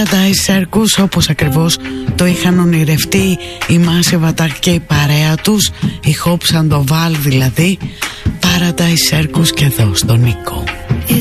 Paradise Circus, όπως ακριβώς το είχαν ονειρευτεί η Massive Attack και η παρέα τους, η Hope Sandoval δηλαδή. Paradise Circus και εδώ στο Νίκο.